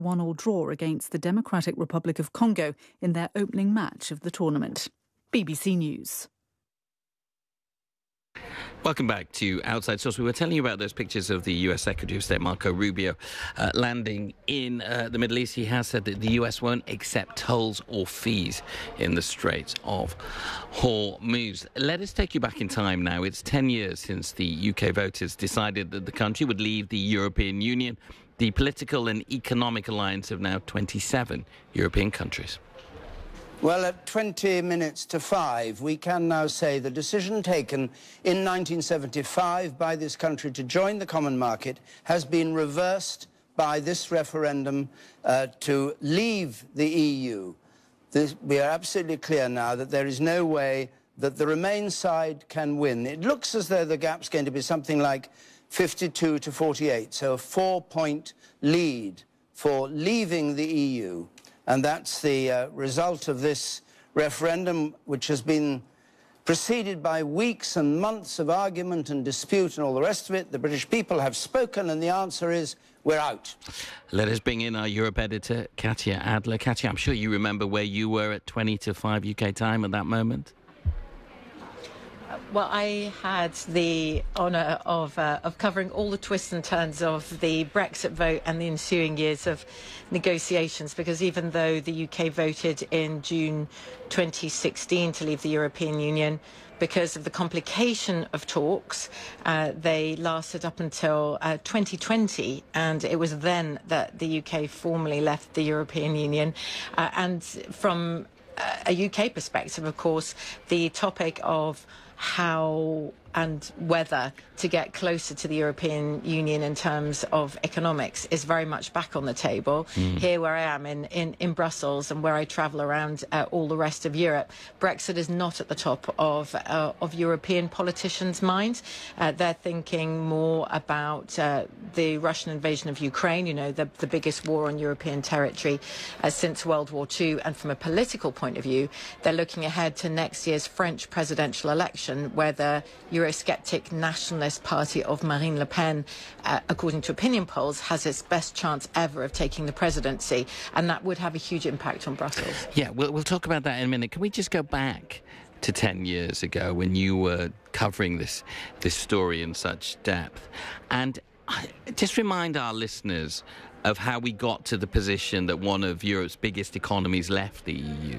1-1 draw against the Democratic Republic of Congo in their opening match of the tournament. BBC News. Welcome back to Outside Source. We were telling you about those pictures of the US Secretary of State Marco Rubio landing in the Middle East. He has said that the US won't accept tolls or fees in the Strait of Hormuz. Let us take you back in time now. It's 10 years since the UK voters decided that the country would leave the European Union, the political and economic alliance of now 27 European countries. Well, at 20 minutes to 5, we can now say the decision taken in 1975 by this country to join the common market has been reversed by this referendum to leave the EU. We are absolutely clear now that there is no way that the Remain side can win. It looks as though the gap's going to be something like 52 to 48, so a 4-point lead for leaving the EU. And that's the result of this referendum, which has been preceded by weeks and months of argument and dispute and all the rest of it. The British people have spoken, and the answer is we're out. Let us bring in our Europe editor, Katya Adler. Katya, I'm sure you remember where you were at 20 to 5 UK time at that moment. Well, I had the honour of covering all the twists and turns of the Brexit vote and the ensuing years of negotiations, because even though the UK voted in June 2016 to leave the European Union, because of the complication of talks, they lasted up until 2020, and it was then that the UK formally left the European Union. And from a UK perspective, of course, the topic of how and whether to get closer to the European Union in terms of economics is very much back on the table. Here where I am in Brussels, and where I travel around all the rest of Europe, Brexit is not at the top of European politicians' minds. They're thinking more about the Russian invasion of Ukraine, you know, the biggest war on European territory since World War II. And from a political point of view, they're looking ahead to next year's French presidential election, where the Eurosceptic nationalist party of Marine Le Pen, according to opinion polls, has its best chance ever of taking the presidency, and that would have a huge impact on Brussels. Yeah, we'll talk about that in a minute. Can we just go back to 10 years ago when you were covering this story in such depth, and just remind our listeners of how we got to the position that one of Europe's biggest economies left the EU?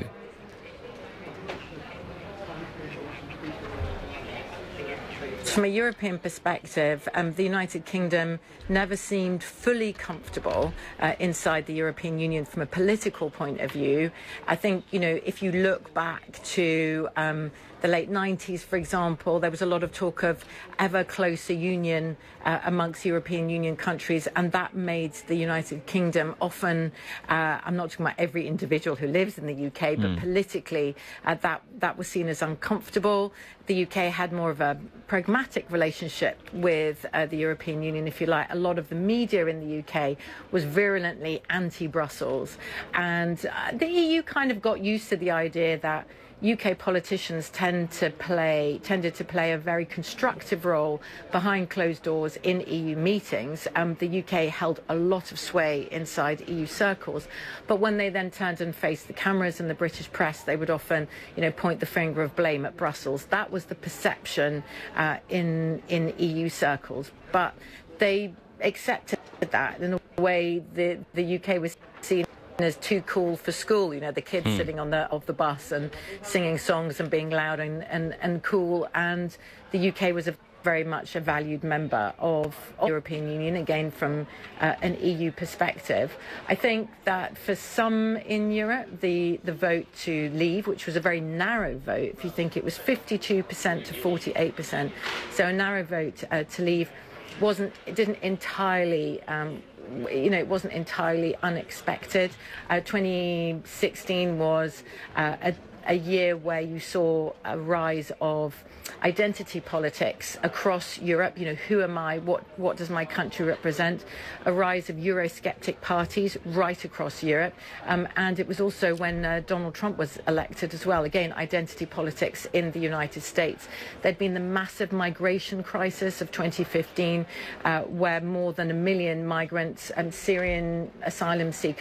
From a European perspective, the United Kingdom never seemed fully comfortable inside the European Union from a political point of view. I think, you know, if you look back to the late 90s, for example, there was a lot of talk of ever closer union amongst European Union countries, and that made the United Kingdom often, I'm not talking about every individual who lives in the UK, but politically that was seen as uncomfortable. The UK had more of a pragmatic relationship with the European Union, if you like. A lot of the media in the UK was virulently anti-Brussels, and the EU kind of got used to the idea that UK politicians tended to play a very constructive role behind closed doors in EU meetings. The UK held a lot of sway inside EU circles, but when they then turned and faced the cameras and the British press, they would often, you know, point the finger of blame at Brussels. That was the perception in EU circles, but they accepted that in a way the UK was seen as too cool for school, you know, the kids sitting on the bus and singing songs and being loud and cool, and the UK was very much a valued member of the European Union, again from an EU perspective. I think that for some in Europe, the vote to leave, which was a very narrow vote, if you think it was 52% to 48%, so a narrow vote to leave, it wasn't entirely unexpected. 2016 was a a year where you saw a rise of identity politics across Europe. You know, who am I? What does my country represent? A rise of Eurosceptic parties right across Europe. And it was also when Donald Trump was elected as well. Again, identity politics in the United States. There'd been the massive migration crisis of 2015, where more than 1 million migrants and Syrian asylum seekers